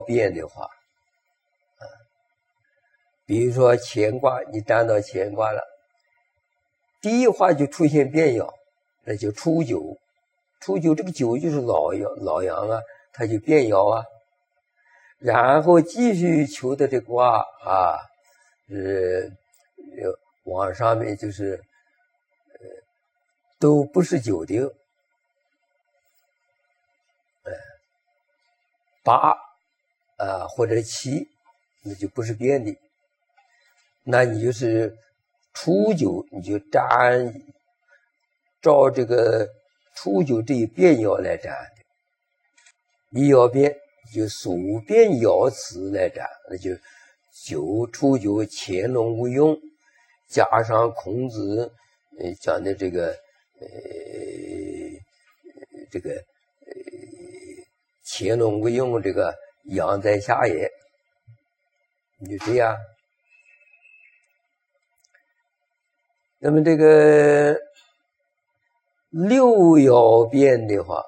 变的话，比如说乾卦，你占到乾卦了，第一画就出现变爻，那就初九。初九这个九就是老阳啊，它就变爻啊。然后继续求的这个卦啊，往上面就是都不是九的8或者7，那就不是变的。那你就是初九，你就照这个初九这一变爻来占的。一爻变就属变爻辞来占，那就初九潜龙勿用，加上孔子讲的这个潜龙勿用，这个阳在下也，你就这样。那么这个六爻变的话，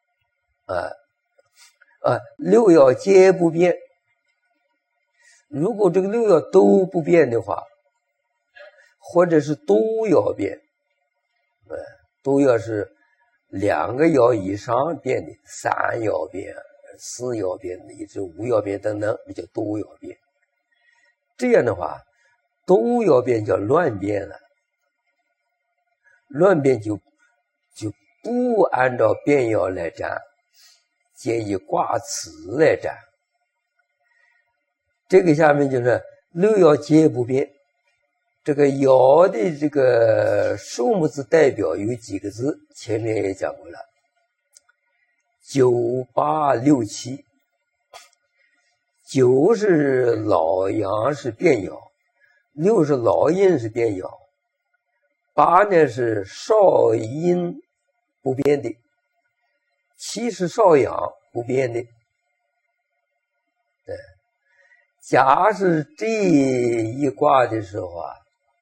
六爻皆不变。如果这个六爻都不变的话，或者是多爻变，多爻是2个爻以上变的，3爻变、4爻变，一直5爻变等等，这叫多爻变。这样的话，多爻变叫乱变了。乱变就不按照变爻来占，建议卦辞来占。这个下面就是六爻皆不变。这个爻的这个数目字代表有几个字，前面也讲过了，9、8、6、7。9是老阳是变爻，6是老阴是变爻，8呢是少阴不变的，7是少阳不变的。假使这一卦的时候啊，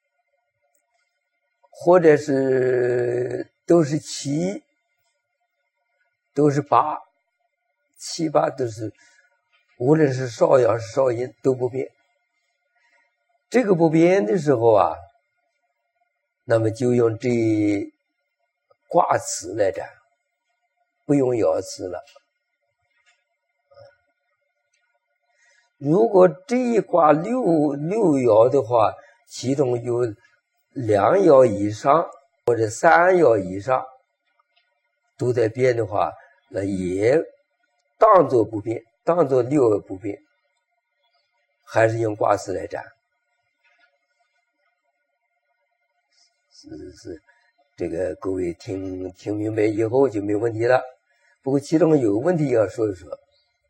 或者是都是7，都是8，7、8都是，无论是少阳是少阴都不变。这个不变的时候啊，那么就用这卦辞来占，不用爻辞了。如果这一卦六爻的话，其中有2爻以上或者3爻以上都在变的话，那也当作不变，当作六爻不变，还是用卦辞来占。是这个各位听明白以后就没问题了。不过其中有问题要说一说。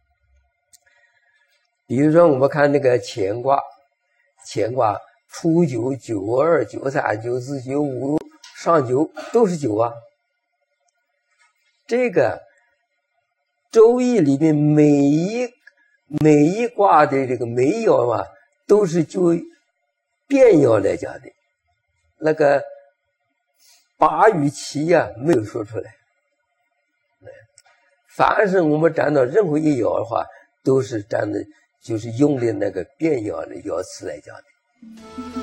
比如说我们看那个乾卦初九、92、93、94、95、上9都是9啊。这个周易里面每一卦的这个每一爻嘛，都是就变爻来讲的。那个8与7啊，没有说出来。凡是我们占到任何一爻的话，都是占的，就是用的那个变爻的爻辞来讲的。